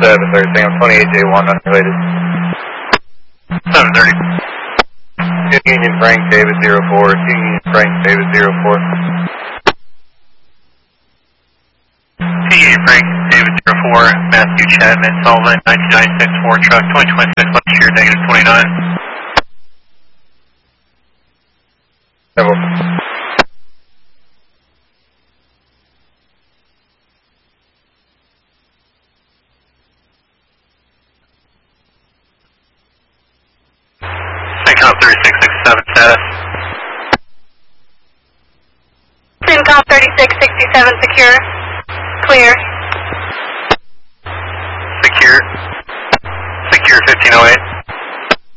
730, I'm 28J1 unrelated. 730. 2 Union Frank, David 04, 2 Union Frank, David 04. 2 Union Frank, David 04, Matthew Chapman, Sullivan, 1996 Ford truck, 2026 left year, negative 29. Level. CENTCOM 3667 status. CENTCOM 3667 secure. Clear. Secure. Secure 1508.